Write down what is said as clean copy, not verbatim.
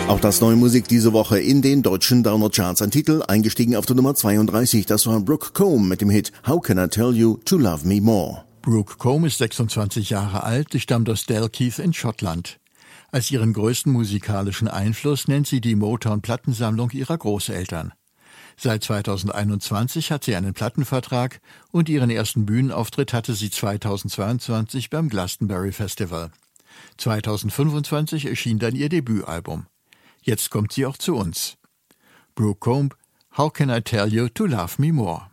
Auch das neue Musik diese Woche in den deutschen Download-Charts. Ein Titel, eingestiegen auf der Nummer 32. Das war Brooke Combe mit dem Hit How Can I Tell You to Love Me More. Brooke Combe ist 26 Jahre alt, sie stammt aus Dalkeith in Schottland. Als ihren größten musikalischen Einfluss nennt sie die Motown-Plattensammlung ihrer Großeltern. Seit 2021 hat sie einen Plattenvertrag und ihren ersten Bühnenauftritt hatte sie 2022 beim Glastonbury Festival. 2025 erschien dann ihr Debütalbum. Jetzt kommt sie auch zu uns. Brooke Combe, How Can I Tell You to Love Me More?